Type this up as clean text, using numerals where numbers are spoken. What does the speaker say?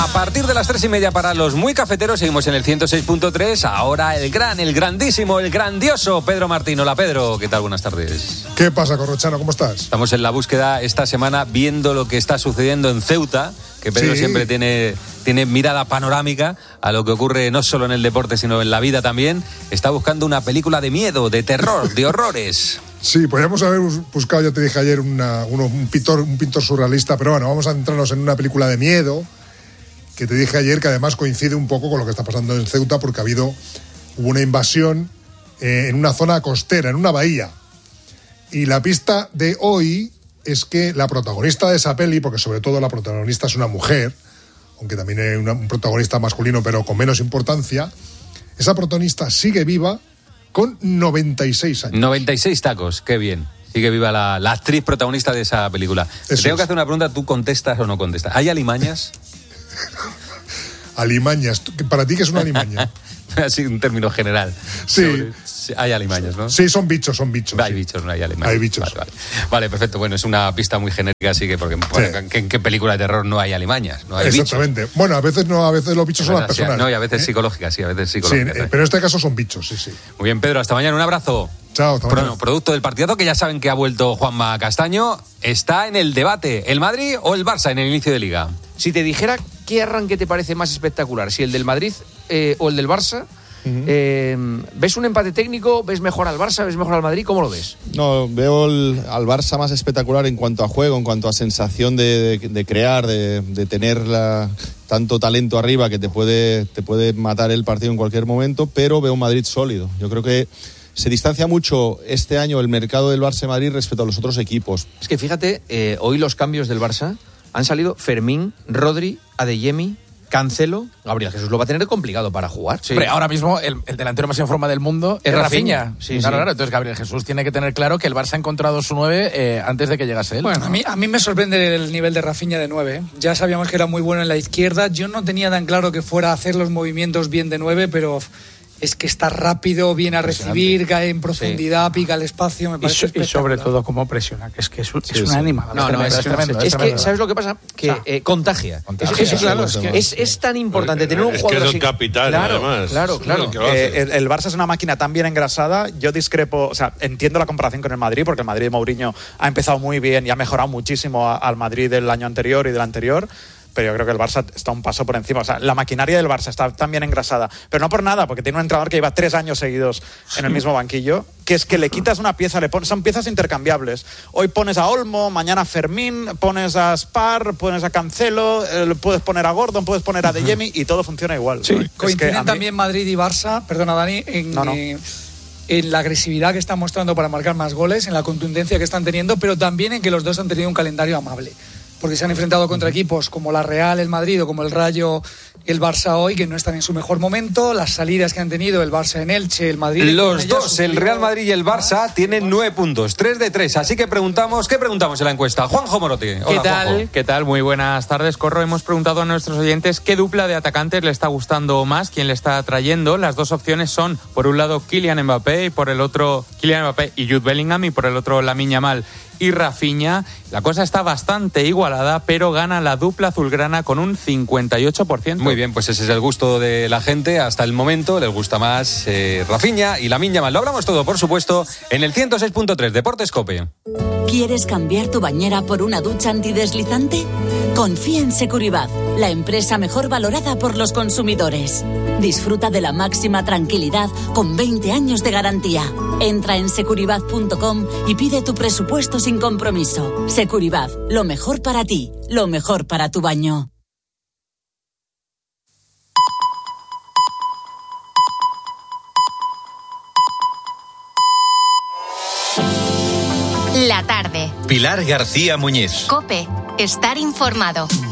partir de las 3:30 para los muy cafeteros, seguimos en el 106.3. Ahora el grandísimo, el grandioso Pedro Martín. Hola Pedro, ¿qué tal? Buenas tardes. ¿Qué pasa, Corrochano? ¿Cómo estás? Estamos en la búsqueda esta semana viendo lo que está sucediendo en Ceuta, que Pedro siempre tiene mirada panorámica a lo que ocurre no solo en el deporte, sino en la vida también. Está buscando una película de miedo, de terror, de horrores. Sí, podríamos haber buscado, ya te dije ayer, un pintor surrealista, pero bueno, vamos a centrarnos en una película de miedo, que te dije ayer que además coincide un poco con lo que está pasando en Ceuta, porque hubo una invasión en una zona costera, en una bahía. Y la pista de hoy es que la protagonista de esa peli, porque sobre todo la protagonista es una mujer, aunque también hay un protagonista masculino, pero con menos importancia, esa protagonista sigue viva con 96 años. 96 tacos, qué bien. Sigue viva la actriz protagonista de esa película. Tengo que hacer una pregunta, ¿tú contestas o no contestas? ¿Hay alimañas? Alimañas. ¿Para ti qué es una alimaña? Así un término general. Sí. Hay alimañas, ¿no? Sí, son bichos. Hay bichos, no hay alimañas. Hay bichos. Vale, perfecto. Bueno, es una pista muy genérica, así que porque ¿en qué película de terror no hay alimañas? No hay exactamente. Bichos. Bueno, a veces los bichos son las personas. No, y a veces psicológicas, sí, a veces psicológicas. Sí, pero en este caso son bichos, sí. Muy bien, Pedro, hasta mañana, un abrazo. Chao, hasta mañana. Producto del partidazo, que ya saben que ha vuelto Juanma Castaño, está en el debate, ¿el Madrid o el Barça en el inicio de Liga? Si te dijera qué arranque te parece más espectacular, si el del Madrid o el del Barça, ¿ves un empate técnico? ¿Ves mejor al Barça? ¿Ves mejor al Madrid? ¿Cómo lo ves? No, veo al Barça más espectacular en cuanto a juego, en cuanto a sensación de crear, de tener tanto talento arriba que te puede matar el partido en cualquier momento, pero veo un Madrid sólido. Yo creo que se distancia mucho este año el mercado del Barça y Madrid respecto a los otros equipos. Es que fíjate, hoy los cambios del Barça han salido Fermín, Rodri, Adeyemi, Cancelo. Gabriel Jesús lo va a tener complicado para jugar. Sí. Hombre, ahora mismo el delantero más en forma del mundo es Rafinha. Sí, claro. Entonces Gabriel Jesús tiene que tener claro que el Barça ha encontrado su 9 antes de que llegase él. Bueno, a mí me sorprende el nivel de Rafinha de 9. Ya sabíamos que era muy bueno en la izquierda. Yo no tenía tan claro que fuera a hacer los movimientos bien de 9, pero es que está rápido, viene a recibir, cae en profundidad, pica el espacio, me parece espectacular. Y sobre todo cómo presiona, que es una animal. Es tremendo. Es que, ¿sabes lo que pasa? Que contagia. Es tan importante tener un jugador así. Es que es el capitán, además. Claro. El Barça es una máquina tan bien engrasada. Yo discrepo, o sea, entiendo la comparación con el Madrid, porque el Madrid de Mourinho ha empezado muy bien y ha mejorado muchísimo al Madrid del año anterior y del anterior. Pero yo creo que el Barça está un paso por encima. O sea, la maquinaria del Barça está tan bien engrasada, pero no por nada, porque tiene un entrenador que lleva 3 años seguidos en el mismo banquillo, que es que le quitas una pieza, son piezas intercambiables. Hoy pones a Olmo, mañana a Fermín, pones a Spar, pones a Cancelo, puedes poner a Gordon, puedes poner a Adeyemi y todo funciona igual. Sí, coinciden también Madrid y Barça, perdona Dani, en la agresividad que están mostrando para marcar más goles, en la contundencia que están teniendo, pero también en que los dos han tenido un calendario amable, porque se han enfrentado contra equipos como la Real, el Madrid, o como el Rayo, el Barça hoy, que no están en su mejor momento. Las salidas que han tenido el Barça en Elche, el Madrid... Los dos, el Real Madrid y el Barça, tienen 9 puntos, 3 de 3. Así que ¿qué preguntamos en la encuesta? Juanjo Morote. Hola, ¿Qué tal? Muy buenas tardes, Corro. Hemos preguntado a nuestros oyentes qué dupla de atacantes le está gustando más, quién le está atrayendo. Las dos opciones son, por un lado, Kylian Mbappé, y por el otro, Kylian Mbappé y Jude Bellingham, y por el otro, Lamine Yamal y Rafinha. La cosa está bastante igualada, pero gana la dupla azulgrana con un 58%. Muy bien, pues ese es el gusto de la gente. Hasta el momento les gusta más Rafinha y Lamine Yamal. Lo hablamos todo, por supuesto, en el 106.3 Deportes COPE. ¿Quieres cambiar tu bañera por una ducha antideslizante? Confía en Securibat, la empresa mejor valorada por los consumidores. Disfruta de la máxima tranquilidad con 20 años de garantía. Entra en securibat.com y pide tu presupuesto sin compromiso. Securibat, lo mejor para ti, lo mejor para tu baño. La tarde. Pilar García Muñiz. COPE. Estar informado.